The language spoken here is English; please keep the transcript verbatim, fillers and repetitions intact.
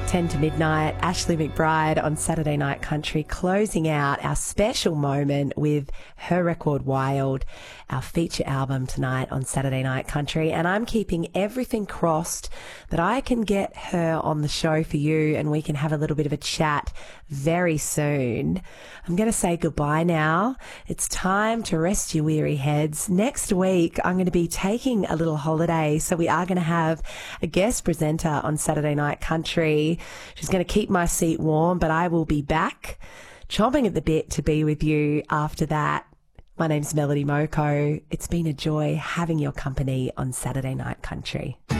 ten to midnight, Ashley McBride on Saturday Night Country, closing out our special moment with her record Wild, our feature album tonight on Saturday Night Country. And I'm keeping everything crossed that I can get her on the show for you and we can have a little bit of a chat very soon. I'm going to say goodbye now. It's time to rest your weary heads. Next week, I'm going to be taking a little holiday, so we are going to have a guest presenter on Saturday Night Country. She's going to keep my seat warm, but I will be back chomping at the bit to be with you after that. My name's Melody Moko. It's been a joy having your company on Saturday Night Country.